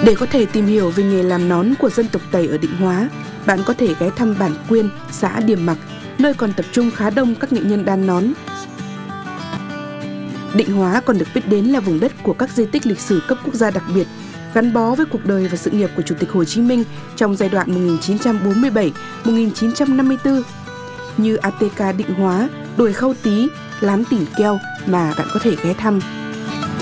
Để có thể tìm hiểu về nghề làm nón của dân tộc Tây ở Định Hóa, bạn có thể ghé thăm bản Quyên, xã Điềm Mặc, nơi còn tập trung khá đông các nghệ nhân đan nón. Định Hóa còn được biết đến là vùng đất của các di tích lịch sử cấp quốc gia đặc biệt, gắn bó với cuộc đời và sự nghiệp của Chủ tịch Hồ Chí Minh trong giai đoạn 1947-1954, như ATK Định Hóa, đồi Khâu Tý, Lán Tỉnh Keo mà bạn có thể ghé thăm.